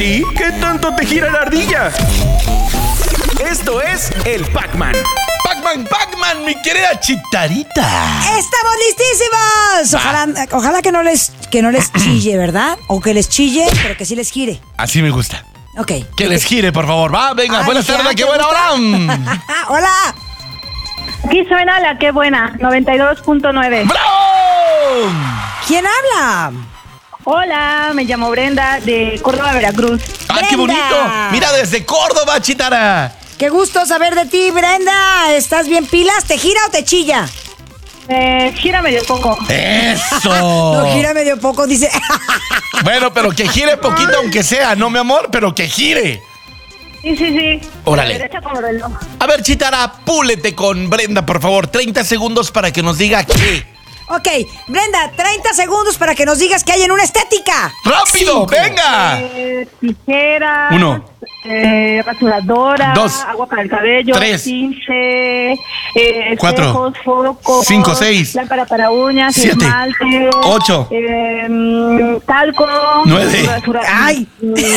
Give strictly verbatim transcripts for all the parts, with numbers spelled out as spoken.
sí? ¿Qué tanto te gira la ardilla? Esto es el Pac-Man. Pac-Man, Pac-Man, mi querida Chitarita. ¡Estamos listísimos! Ojalá, ojalá que no les que no les chille, ¿verdad? O que les chille, pero que sí les gire. Así me gusta. Ok. Que les gire, por favor. Va, venga, Ah, buenas dije, tardes, ah, qué ¿te buena hora. gusta? ¡Hola! Aquí suena la que buena, noventa y dos punto nueve. ¡Bravo! ¿Quién habla? Hola, me llamo Brenda de Córdoba, Veracruz. ¡Ah, qué Brenda. bonito! Mira, desde Córdoba, Chitara. Qué gusto saber de ti, Brenda. ¿Estás bien pilas? ¿Te gira o te chilla? Eh, gira medio poco. ¡Eso! No, gira medio poco, dice. Bueno, pero que gire poquito aunque sea, ¿no, mi amor? Pero que gire. Sí, sí, sí. Órale. Derecha como reloj. A ver, Chitara, púlete con Brenda, por favor. treinta segundos para que nos diga qué. Ok, Brenda, treinta segundos para que nos digas qué hay en una estética. ¡Rápido! Cinco. ¡Venga! Eh, tijeras. Uno. Eh, rasuradora. Dos. Agua para el cabello. Tres. Pince. Eh, Cuatro. espejos, focos. Cinco, seis. Lámpara para uñas. Siete. Esmalte. Ocho. Eh, mm, talco. Nueve. Rasura- ¡Ay!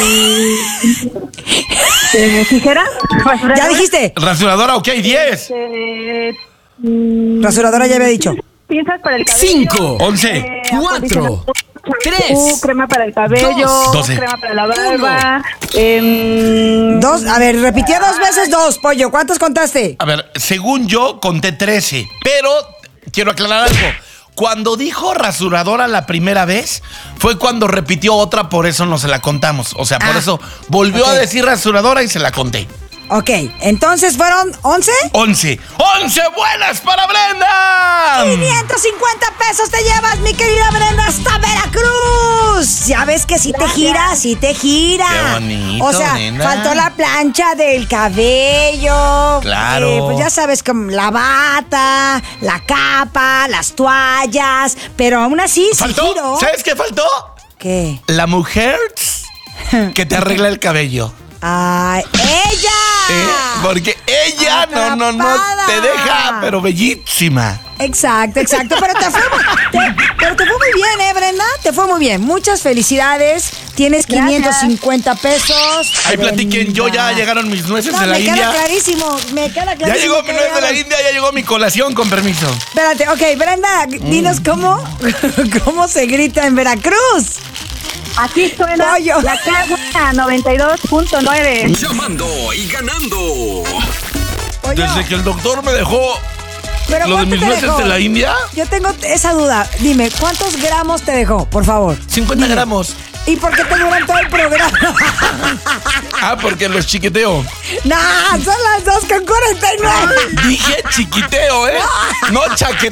Eh, ¿Tijera? Rasuradora. ¿Ya dijiste? Rasuradora, ok, diez. Eh, mm, Rasuradora ya había dicho. Pinzas para el cabello. Cinco. Once. Eh, Cuatro. Tres. Uh, crema para el cabello. Dos. Doce. Crema para la barba. em, Dos, a ver, repitió dos veces dos, pollo. ¿Cuántos contaste? A ver, según yo, conté trece. Pero quiero aclarar algo. Cuando dijo rasuradora la primera vez, fue cuando repitió otra, por eso no se la contamos. O sea, por Ah, eso volvió ok. a decir rasuradora y se la conté. Ok, entonces fueron once. Once. ¡Once buenas para Brenda! quinientos cincuenta pesos te llevas, mi querida Brenda, hasta Veracruz. Ya ves que sí te gira, sí te gira. Qué bonito, O sea, nena. faltó la plancha del cabello. Claro. Eh, pues ya sabes, como la bata, la capa, las toallas. Pero aún así, sí ¿Faltó? giró. ¿Sabes qué faltó? ¿Qué? La mujer que te arregla el cabello. ¡Ay, ella! ¿Eh? Porque ella no, no, no Atrapada. te deja, pero bellísima. Exacto, exacto. Pero te fue, muy- te- pero te fue muy bien, ¿eh, Brenda? Te fue muy bien. Muchas felicidades. Tienes quinientos cincuenta pesos. Ahí platiquen, yo ya Brenda. llegaron mis nueces No, de la me India. queda clarísimo. Me queda clarísimo. Ya llegó mi que nuez de la llegaron. India, ya llegó mi colación, con permiso. Espérate, ok, Brenda, dinos cómo, cómo se grita en Veracruz. Aquí suena Pollo. la que buena, noventa y dos punto nueve. Llamando y ganando. Pollo, Desde que el doctor me dejó ¿pero lo de cuánto mis te nueces dejó? de la India, Yo tengo esa duda. Dime, ¿cuántos gramos te dejó, por favor? cincuenta Dime. gramos. ¿Y por qué te duran todo el programa? Ah, porque los chiquiteo. No, son las dos con cuarenta y nueve. Dije chiquiteo, ¿eh? No chaqueteo.